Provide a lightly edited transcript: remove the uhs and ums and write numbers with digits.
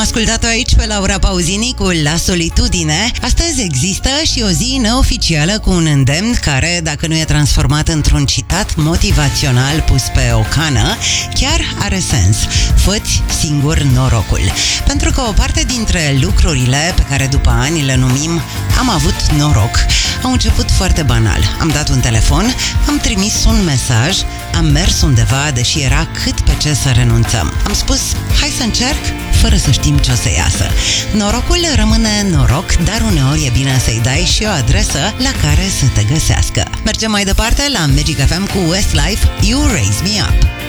ascultat-o aici pe Laura Pauzini cu La Solitudine. Astăzi există și o zi neoficială cu un îndemn care, dacă nu e transformat într-un citat motivațional pus pe o cană, chiar are sens. Fă-ți singur norocul. Pentru că o parte dintre lucrurile pe care după ani le numim am avut noroc au început foarte banal. Am dat un telefon, am trimis un mesaj, am mers undeva, deși era cât pe ce să renunțăm. Am spus, hai să încerc, fără să știm ce o să iasă. Norocul rămâne noroc, dar uneori e bine să-i dai și o adresă la care să te găsească. Mergem mai departe la Magic FM cu Westlife, You Raise Me Up.